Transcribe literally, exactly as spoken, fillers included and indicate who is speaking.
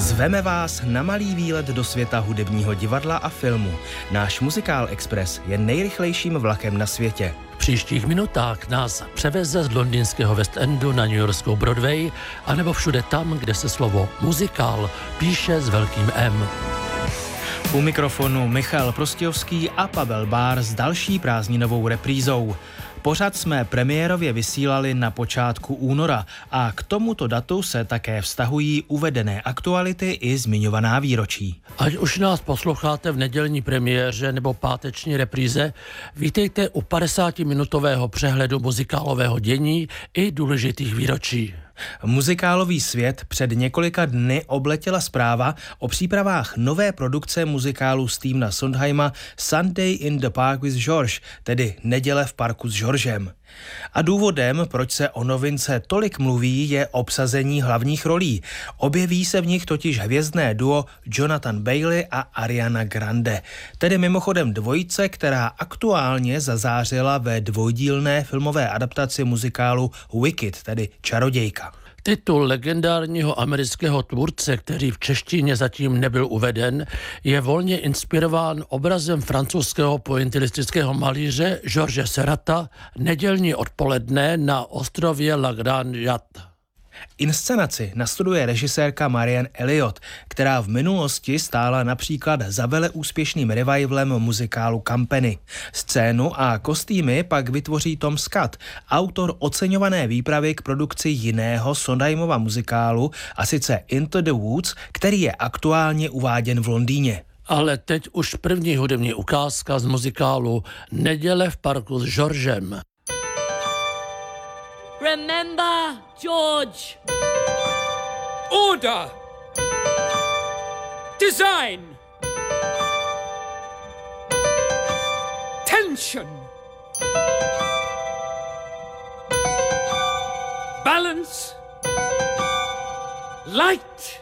Speaker 1: Zveme vás na malý výlet do světa hudebního divadla a filmu. Náš Muzikál Express je nejrychlejším vlakem na světě.
Speaker 2: V příštích minutách nás převeze z londýnského West Endu na newyorskou Broadway, anebo všude tam, kde se slovo muzikál píše s velkým M.
Speaker 1: U mikrofonu Michal Prostějovský a Pavel Bár s další prázdninovou reprízou. Pořad jsme premiérově vysílali na počátku února a k tomuto datu se také vztahují uvedené aktuality i zmiňovaná výročí.
Speaker 2: Ať už nás posloucháte v nedělní premiéře nebo páteční repríze, vítejte u padesátiminutového přehledu muzikálového dění i důležitých výročí.
Speaker 1: Muzikálový svět před několika dny obletěla zpráva o přípravách nové produkce muzikálu Stevena Sondheima Sunday in the Park with George, tedy Neděle v parku s Georgem. A důvodem, proč se o novince tolik mluví, je obsazení hlavních rolí. Objeví se v nich totiž hvězdné duo Jonathan Bailey a Ariana Grande, tedy mimochodem dvojice, která aktuálně zazářila ve dvojdílné filmové adaptaci muzikálu Wicked, tedy Čarodějka.
Speaker 2: Titul legendárního amerického tvůrce, který v češtině zatím nebyl uveden, je volně inspirován obrazem francouzského pointillistického malíře George Serata Nedělní odpoledne na ostrově La Grande Jatte.
Speaker 1: Inscenaci nastuduje režisérka Marianne Elliott, která v minulosti stála například za veleúspěšným revivalem muzikálu Company. Scénu a kostýmy pak vytvoří Tom Scott, autor oceňované výpravy k produkci jiného Sondheimova muzikálu, a sice Into the Woods, který je aktuálně uváděn v Londýně.
Speaker 2: Ale teď už první hudební ukázka z muzikálu Neděle v parku s Georgem.
Speaker 3: Remember, George.
Speaker 4: Order. Design. Tension. Balance. Light.